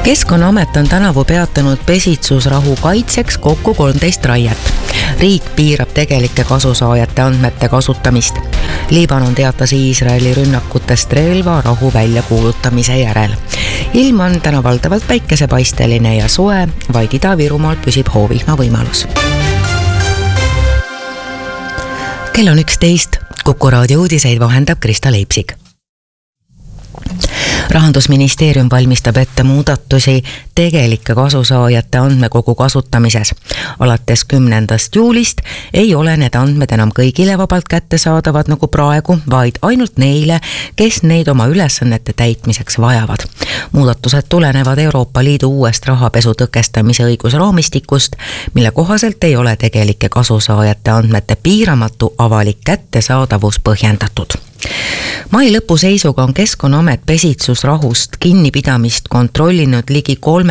Keskkonnaamet on tänavu peatanud pesitsusrahu kaitseks kokku 13 raiet. Riik piirab tegelike kasusaajate andmete kasutamist. Liibanon teatas Iisraeli rünnakutest relvarahu väljakuulutamise järel. Ilm on täna valdavalt päikesepaisteline ja soe, vaid Ida-Virumaal püsib hoovihma võimalus. Kell on 11, Kuku raadio uudiseid vahendab Krista Leipsik. Rahandusministeerium valmistab ette muudatusi tegelike kasusaajate andmekogu kasutamises. Alates 10. juulist ei ole need andmed enam kõigile vabalt kättesaadavad nagu praegu, vaid ainult neile, kes neid oma ülesannete täitmiseks vajavad. Muudatused tulenevad Euroopa Liidu uuest rahapesu tõkestamise õigusraamistikust, mille kohaselt ei ole tegelike kasusaajate andmete piiramatu avalik kättesaadavus põhjendatud. Mai lõpu seisuga on Keskkonnaamet pesitsusrahust kinnipidamist kontrollinud ligi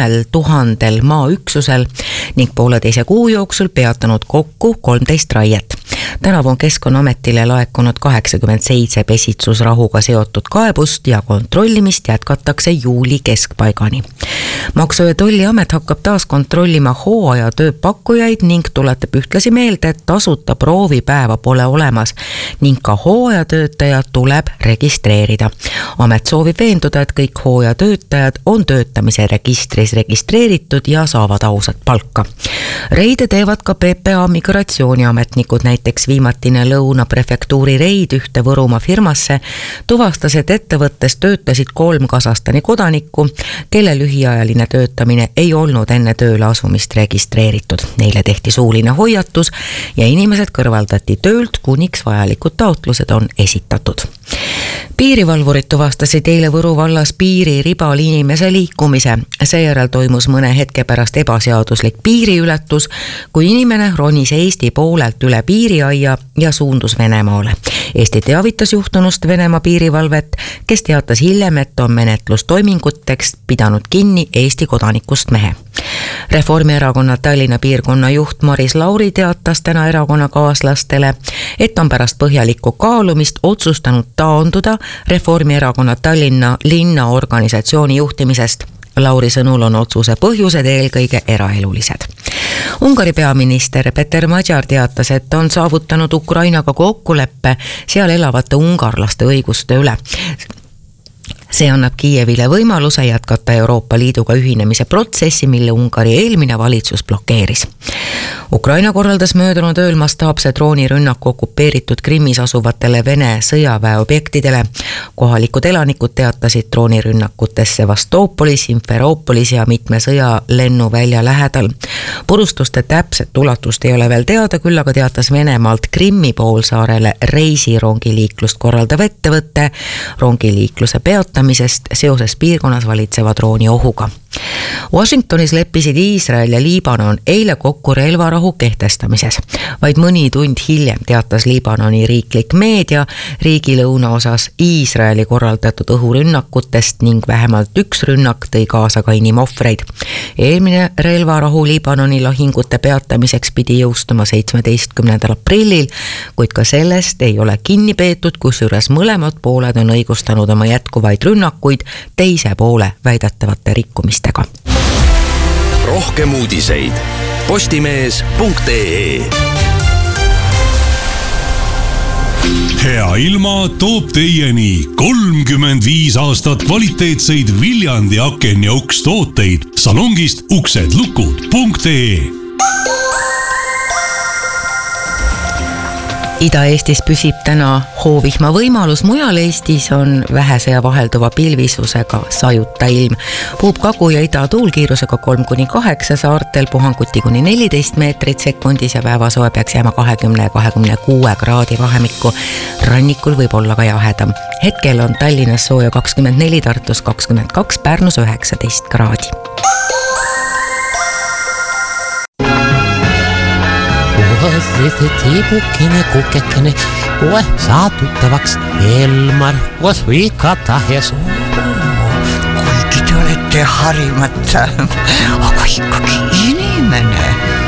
3000 maaüksusel ning 1,5 kuu jooksul peatanud kokku 13 raiet. Tänavu on Keskkonnaametile laekunud 87 pesitsusrahuga seotud kaebust ja kontrollimist jätkatakse juuli keskpaigani. Maksu- ja Tolliamet hakkab taas kontrollima hooaja tööpakkujaid ning tuletab ühtlasi meelde, et tasuta proovipäeva pole olemas ning ka hooajatöötajad tuleb registreerida. Amet soovib veenduda, et kõik hooajatöötajad on töötamise registris registreeritud ja saavad ausat palka. Reide teevad ka PPA migratsiooniametnikud, näiteks viimatine Lõuna prefektuuri reid ühte Võrumaa firmasse tuvastas, et ettevõttes töötasid 3 Kasahstani kodanikku, kelle lühiajaline töötamine ei olnud enne tööle asumist registreeritud. Neile tehti suuline hoiatus ja inimesed kõrvaldati töölt, kuniks vajalikud taotlused on esitatud. Piirivalvurid tuvastasid eile Võru vallas piiriribal inimese liikumise. Seejärel toimus mõne hetke pärast ebaseaduslik piiriületus, kui inimene ronis Eesti poolelt üle piiriaia ja suundus Venemaale. Eesti teavitas juhtunust Venemaa piirivalvet, kes teatas hiljem, et on menetlustoiminguteks pidanud kinni Eesti kodanikust mehe. Reformierakonna Tallinna piirkonna juht Maris Lauri teatas täna erakonnakaaslastele, et on pärast põhjalikku kaalumist otsustanud taanduda Reformierakonna Tallinna linnaorganisatsiooni juhtimisest. Lauri sõnul on otsuse põhjused eelkõige eraelulised. Ungari peaminister Peter Magyar teatas, et on saavutanud Ukrainaga kokkuleppe seal elavate ungarlaste õiguste üle. See annab Kiievile võimaluse jätkata Euroopa Liiduga ühinemise protsessi, mille Ungari eelmine valitsus blokeeris. Ukraina korraldas möödunud ööl mastaapse droonirünnaku okupeeritud Krimmis asuvatele Vene sõjaväeobjektidele. Kohalikud elanikud teatasid droonirünnakutest Sevastoopolis, Simferoopolis ja mitme sõjalennuvälja lähedal. Purustuste täpset ulatust ei ole veel teada, küll aga teatas Venemaalt Krimmi poolsaarele reisirongiliiklust korraldav ettevõtte rongiliikluse peatamisest seoses piirkonnas valitseva drooni ohuga. Washingtonis leppisid Iisrael ja Liibanon eile kokku relvarahu kehtestamises. Vaid mõni tund hiljem teatas Liibanoni riiklik meedia riigi lõunaosas Iisraeli korraldatud õhurünnakutest ning vähemalt üks rünnak tõi kaasa ka inimohvreid. Eelmine relvarahu Liibanoni lahingute peatamiseks pidi jõustuma 17. aprillil, kuid ka sellest ei ole kinni peetud, kusjuures mõlemad pooled on õigustanud oma jätkuvaid rünnakuid teise poole väidetavate rikkumistega. Rohkem uudiseid postimees.ee. Hea ilma toob teieni 35 aastat kvaliteetseid Viljandi aken- ja ukstooteid salongist uksedlukud.ee. Ida-Eestis püsib täna hoovihma võimalus, mujal Eestis on vähese ja vahelduva pilvisusega sajuta ilm. Puhub kagu- ja idatuul kiirusega 3-8, saartel puhanguti kuni 14 meetrit sekundis ja päevasoe peaks jääma 20 ja 26 kraadi vahemikku. Rannikul võib olla ka jahedam. Hetkel on Tallinnas sooja 24, Tartus 22, Pärnus 19 kraadi. See teepukene, kukekene, saa tuttavaks Elmar, koos Vika Tahes. Kuigi te olete harimata, aga ikkagi inimene.